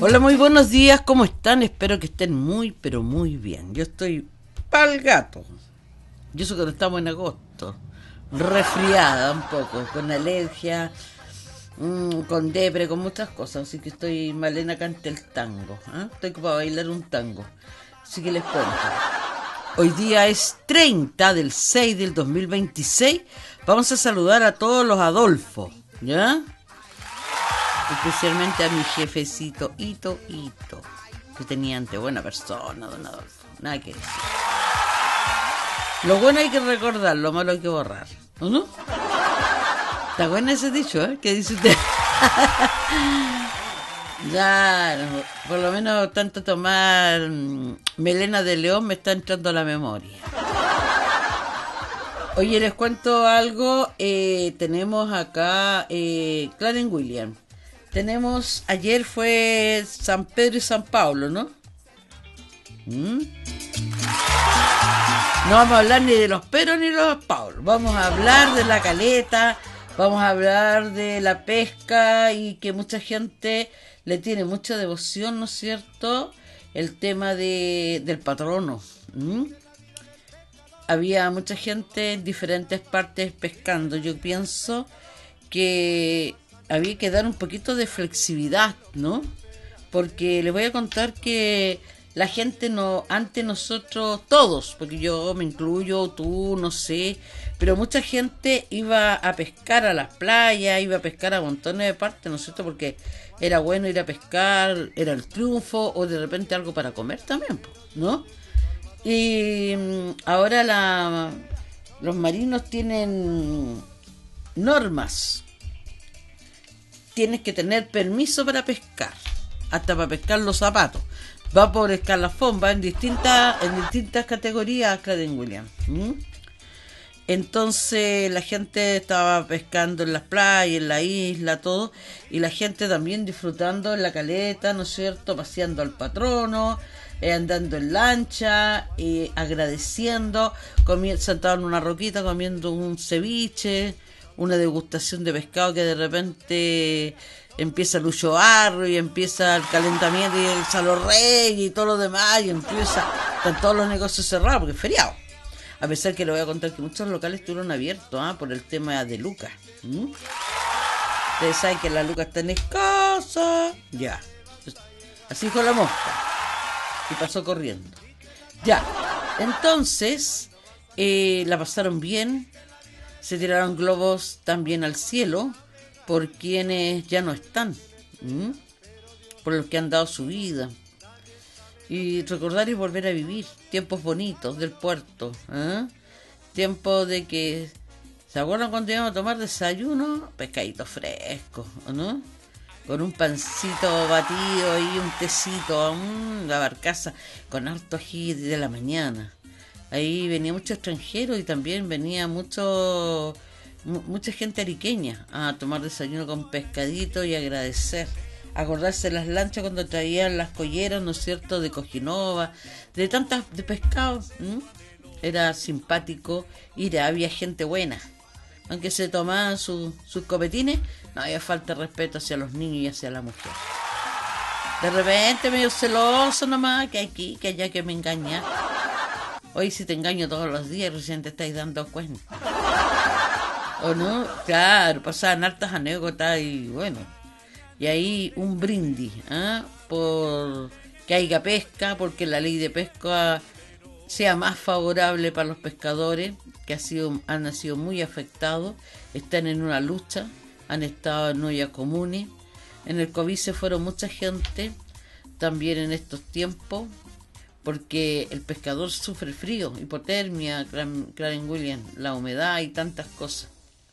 Hola, muy buenos días, ¿cómo están? Espero que estén muy, pero muy bien. Yo estoy pa'l gato. Yo sé que no estamos en agosto. Resfriada un poco, con alergia, con depre, con muchas cosas. Así que estoy Malena canta el tango. Estoy para bailar un tango. Así que les cuento. Hoy día es 30 del 6 del 2026. Vamos a saludar a todos los Adolfo, ¿ya? Especialmente a mi jefecito Ito, que tenía ante buena persona, don Adolfo. Nada que decir. Lo bueno hay que recordar, lo malo hay que borrar, ¿no? Está bueno ese dicho, ¿eh? ¿Qué dice usted? Ya, por lo menos tanto tomar melena de león me está entrando a la memoria. Oye, les cuento algo. Tenemos acá Clarence William. Ayer fue San Pedro y San Pablo, ¿no? No vamos a hablar ni de los Pedros ni de los Paulos. Vamos a hablar de la caleta, vamos a hablar de la pesca y que mucha gente le tiene mucha devoción, ¿no es cierto? El tema del patrono. Había mucha gente en diferentes partes pescando. Yo pienso que había que dar un poquito de flexibilidad, ¿no? Porque les voy a contar que la gente no, antes nosotros todos, porque yo me incluyo, tú, no sé, pero mucha gente iba a pescar a las playas, iba a pescar a montones de partes, ¿no es cierto? Porque era bueno ir a pescar, era el triunfo, o de repente algo para comer también, ¿no? Y ahora los marinos tienen normas. Tienes que tener permiso para pescar, hasta para pescar los zapatos. Va por escalafón, va en distintas categorías, Clarence William. Entonces la gente estaba pescando en las playas, en la isla, todo, y la gente también disfrutando en la caleta, ¿no es cierto? Paseando al patrono, andando en lancha, agradeciendo, sentado en una roquita, comiendo un ceviche, una degustación de pescado que de repente empieza el Lucho Barro y empieza el calentamiento y el Salorrey y todo lo demás y están todos los negocios cerrados porque es feriado. A pesar que le voy a contar que muchos locales estuvieron abiertos por el tema de lucas. Ustedes saben que la luca está en escasa. Ya. Así fue la mosca. Y pasó corriendo. Ya. Entonces, la pasaron bien. Se tiraron globos también al cielo por quienes ya no están, por los que han dado su vida. Y recordar y volver a vivir tiempos bonitos del puerto. Tiempo de que, ¿se acuerdan cuando íbamos a tomar desayuno? Pescadito fresco, ¿no? Con un pancito batido y un tecito, la barcaza, con harto ají de la mañana. Ahí venía mucho extranjero y también venía mucha gente ariqueña a tomar desayuno con pescadito y agradecer. Acordarse de las lanchas cuando traían las colleras, ¿no es cierto?, de Cojinova, de tantas de pescado. Era simpático ir, había gente buena. Aunque se tomaban sus copetines, no había falta de respeto hacia los niños y hacia la mujer. De repente medio celoso nomás, que aquí, que allá, que me engaña. Hoy si te engaño todos los días, recién te estáis dando cuenta. ¿O no? Claro, pasaban hartas anécdotas y bueno. Y ahí un brindis, por que haya pesca, porque la ley de pesca sea más favorable para los pescadores, que han sido muy afectados, están en una lucha, han estado en ollas comunes. En el COVID se fueron mucha gente, también en estos tiempos, porque el pescador sufre frío, hipotermia, Clarence William, la humedad y tantas cosas.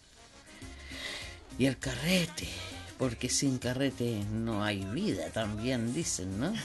Y el carrete, porque sin carrete no hay vida, también dicen, ¿no?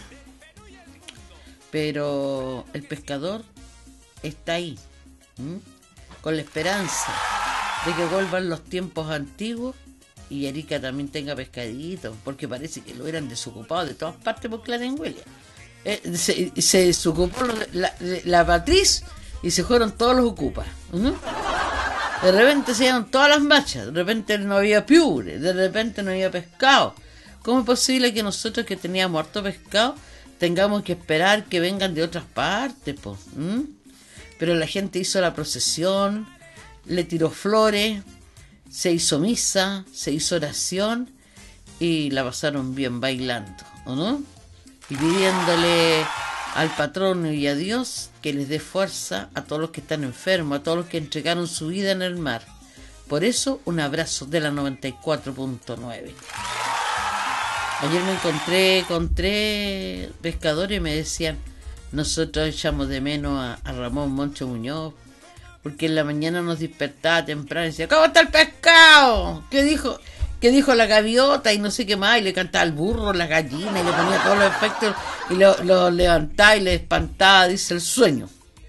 Pero el pescador está ahí, con la esperanza de que vuelvan los tiempos antiguos y Arica también tenga pescadito, porque parece que lo eran desocupado de todas partes por Clarence William. Se desocupó la matriz y se fueron todos los ocupas. De repente se dieron todas las machas, de repente no había piure, de repente no había pescado. ¿Cómo es posible que nosotros que teníamos harto pescado tengamos que esperar que vengan de otras partes, po? Pero la gente hizo la procesión, le tiró flores, se hizo misa, se hizo oración y la pasaron bien bailando, ¿o no? Y pidiéndole al patrono y a Dios que les dé fuerza a todos los que están enfermos, a todos los que entregaron su vida en el mar. Por eso, un abrazo de la 94.9. Ayer me encontré con 3 pescadores y me decían, nosotros echamos de menos a Ramón Moncho Muñoz, porque en la mañana nos despertaba temprano y decía, ¿cómo está el pescado? ¿Qué dijo la gaviota? Y no sé qué más, y le cantaba al burro, la gallina, y le ponía todos los efectos, y lo levantaba y le espantaba, dice el sueño.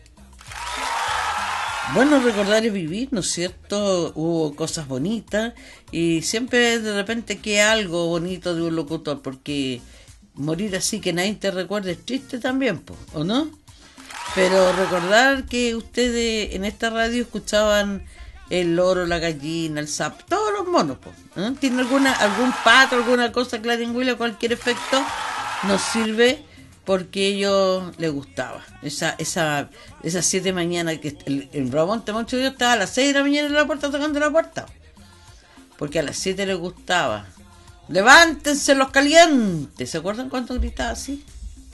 Bueno, recordar es vivir, ¿no es cierto? Hubo cosas bonitas y siempre de repente queda algo bonito de un locutor, porque morir así que nadie te recuerde es triste también, ¿o no? Pero recordar que ustedes en esta radio escuchaban el loro, la gallina, el sapo, todos los monos, ¿no? ¿Tiene algún pato, alguna cosa, claringüila, cualquier efecto? Nos sirve porque a ellos les gustaba. Esas 7 de mañana que el Ramón Moncho yo estaba a las 6 de la mañana en la puerta tocando la puerta. Porque a las 7 les gustaba. ¡Levántense los calientes! ¿Se acuerdan cuánto gritaba así?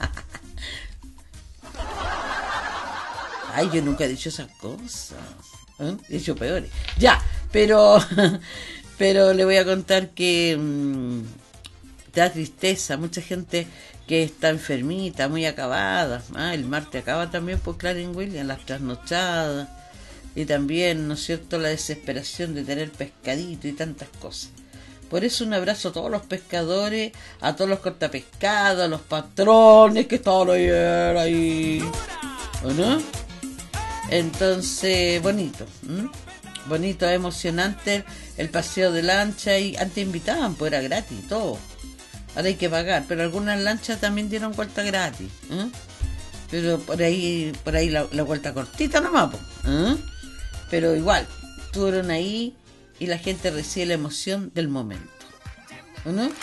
Ay, yo nunca he dicho esas cosas. He dicho peores. Ya, pero le voy a contar que da tristeza. Mucha gente que está enfermita, muy acabada. El martes acaba también por Clarence Williams, las trasnochadas. Y también, ¿no es cierto?, la desesperación de tener pescadito y tantas cosas. Por eso un abrazo a todos los pescadores, a todos los cortapescados, a los patrones que estaban ayer ahí. ¿O no? Entonces, bonito. Bonito, emocionante el paseo de lancha. Y antes invitaban, pues era gratis y todo. Ahora hay que pagar, pero algunas lanchas también dieron vuelta gratis. Pero por ahí la vuelta cortita nomás. Pero igual, estuvieron ahí y la gente recibe la emoción del momento. ¿O no?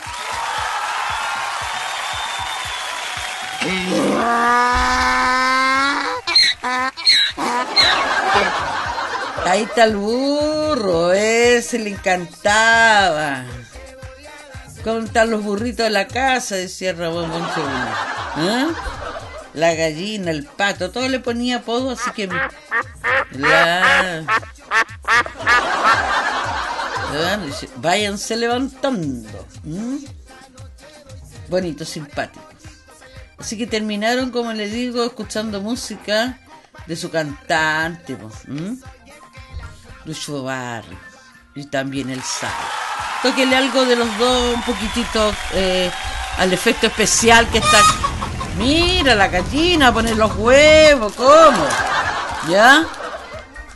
Ahí está el burro, ese le encantaba. ¿Cómo están los burritos de la casa? Decía Ramón Moncho. La gallina, el pato, todo le ponía apodo, así que váyanse levantando. Bonito, simpático. Así que terminaron, como les digo, escuchando música de su cantante, Lucho Barrio, y también el Sal. Tóquele algo de los dos, un poquitito al efecto especial que está. Mira la gallina, poner los huevos, ¿cómo? ¿Ya?